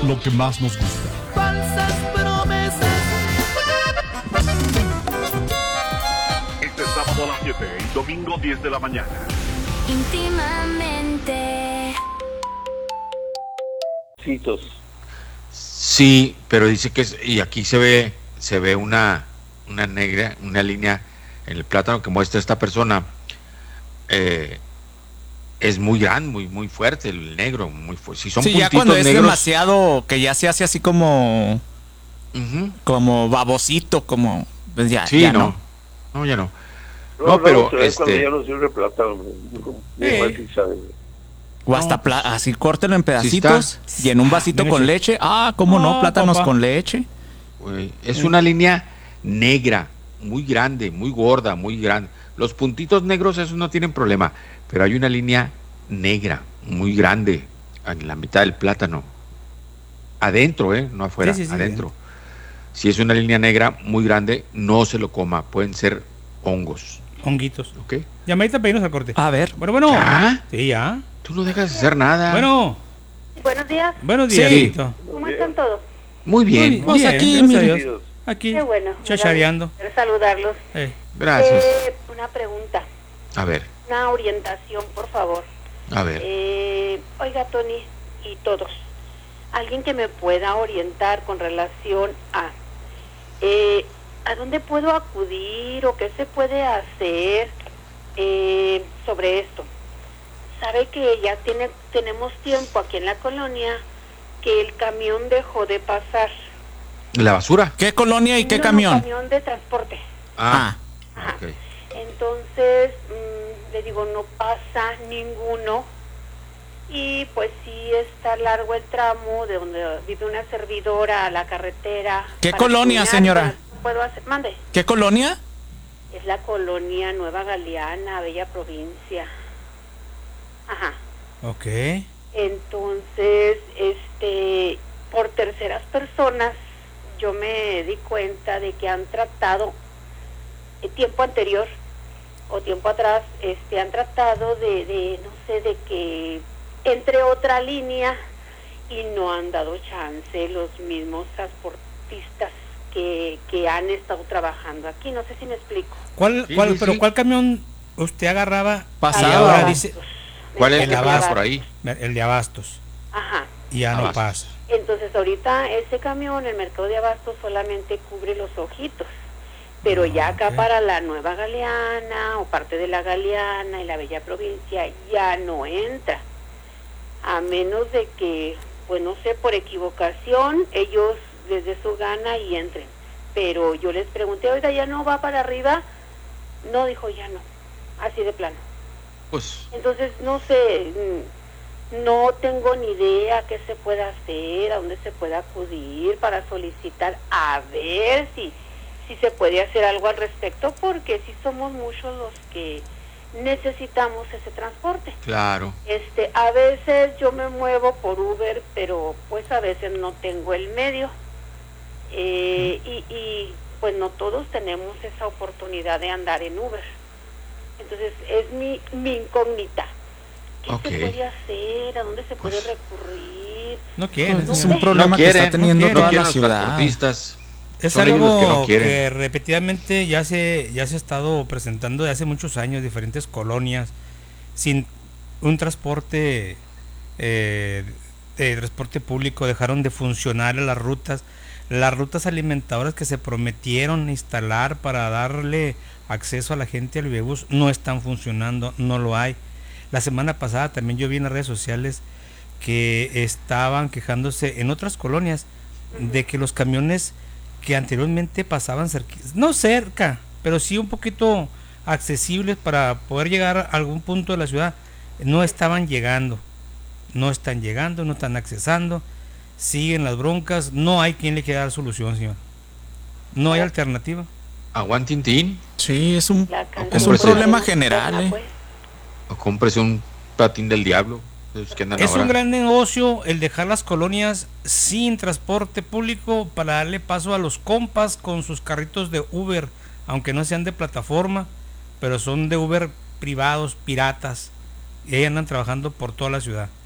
lo que más nos gusta. Falsas promesas. Este sábado a las 7 y domingo 10 de la mañana. Íntimamente. Sí, pero dice que y aquí se ve una negra, una línea en el plátano que muestra esta persona. Es muy grande, muy fuerte el negro, muy fuerte. Si son sí, ya puntitos cuando es negros, demasiado, que ya se hace así como uh-huh, como babosito, como pues ya, sí, ya no, ya no. No, pero cuando ya no sirve plátano, o hasta No, así córtelo en sí pedacitos y en un vasito Mira, con sí. leche. ¿Cómo no? No, Plátanos papá. con leche. güey, es una línea negra, muy grande, muy gorda, muy grande. Los puntitos negros, esos no tienen problema, pero hay una línea negra, muy grande, en la mitad del plátano. Adentro, no afuera, Sí, adentro. Si es una línea negra muy grande, no se lo coma, pueden ser hongos, Honguitos. ¿ok? Llamadita para irnos al corte. A ver. Bueno. ¿Ya? Sí, ya. Tú no dejas de hacer nada. Bueno. Buenos días, Buenos días, Sí. Tito. ¿cómo están todos? Muy bien, Muy bien, aquí, gracias a mire. Dios. Aquí, Qué bueno. chachareando. Quiero saludarlos. gracias. Una pregunta, A ver, una orientación, por favor. a ver. Oiga, Tony, y todos, alguien que me pueda orientar con relación a dónde puedo acudir o qué se puede hacer sobre esto. Sabe que ya tenemos tiempo aquí en la colonia que el camión dejó de pasar. ¿La basura? ¿Qué colonia y qué No, camión? camión de transporte. Ah, Ajá. ok. Entonces, le digo, no pasa ninguno. Y pues sí está largo el tramo de donde vive una servidora a la carretera. ¿Qué para colonia, caminar, señora? pues, no puedo hacer, mande. ¿qué colonia? Es la colonia Nueva Galeana, Bella Provincia. Ajá. Ok. Entonces, por terceras personas, yo me di cuenta de que han tratado tiempo anterior o tiempo atrás, han tratado de no sé, de que entre otra línea y no han dado chance los mismos transportistas que han estado trabajando aquí. No sé si me explico. ¿Cuál, Sí, pero sí. cuál camión usted agarraba? Pasaba. Y ahora Abastos. dice ¿Cuál es El el de que Abastos. pasa por ahí? el de Abastos. Ajá. Y ya no Abastos. pasa. Entonces ahorita ese camión, el mercado de Abastos, solamente cubre los ojitos, pero ya acá ok. para la Nueva Galeana o parte de la Galeana y la Bella Provincia ya no entra, a menos de que, pues no sé, por equivocación ellos les dé su gana y entren. Pero yo les pregunté, oiga, ¿ya no va para arriba? No, dijo, ya no, así de plano. Pues, Entonces, no sé, no tengo ni idea qué se puede hacer, a dónde se puede acudir para solicitar, a ver si se puede hacer algo al respecto, porque sí somos muchos los que necesitamos ese transporte. claro. A veces yo me muevo por Uber, pero pues a veces no tengo el medio. Y pues no todos tenemos esa oportunidad de andar en Uber. Entonces es mi incógnita. ¿Qué Ok. se puede hacer? ¿A dónde se puede Pues, recurrir? No quieren. Pues es no. un problema que está teniendo no toda quieren la los ciudad. transportistas. Es Son ellos algo los que no quieren. que repetidamente ya se ha estado presentando de hace muchos años, diferentes colonias, sin un transporte de transporte público, dejaron de funcionar las rutas alimentadoras que se prometieron instalar para darle acceso a la gente al Vivebús no están funcionando, no lo hay. La semana pasada también yo vi en las redes sociales que estaban quejándose en otras colonias de que los camiones que anteriormente pasaban no cerca, pero sí un poquito accesibles para poder llegar a algún punto de la ciudad, no estaban llegando, no están accesando, siguen las broncas, no hay quien le quiera dar solución, señor. No hay alternativa. Aguantintín Sí, es un La problema canción general, externa, pues. o cómprese un patín del diablo. Esos que andan Es ahora. un gran negocio el dejar las colonias sin transporte público para darle paso a los compas con sus carritos de Uber, aunque no sean de plataforma, pero son de Uber privados, piratas, y ahí andan trabajando por toda la ciudad.